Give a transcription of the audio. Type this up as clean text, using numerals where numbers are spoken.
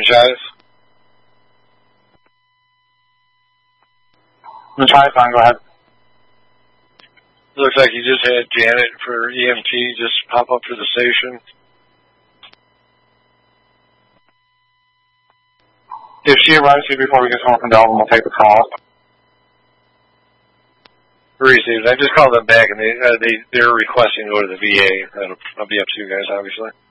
Machias? Machias, go ahead. Looks like you just had Janet for EMT just pop up to the station. If she arrives here before we get home from Delvin, we'll take the call. Received. I just called them back, and they're requesting to go to the VA. That'll be up to you guys, obviously.